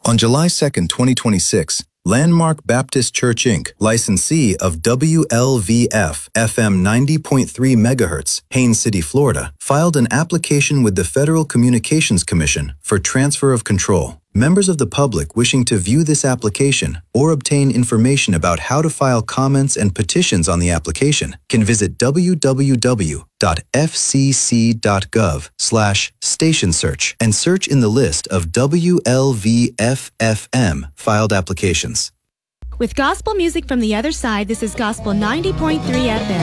On July 2, 2026, Landmark Baptist Church Inc., licensee of WLVF FM 90.3 MHz, Haines City, Florida, filed an application with the Federal Communications Commission for transfer of control. Members of the public wishing to view this application or obtain information about how to file comments and petitions on the application can visit www.fcc.gov/station search and search in the list of WLVF-FM filed applications. With gospel music from the other side, this is Gospel 90.3 FM.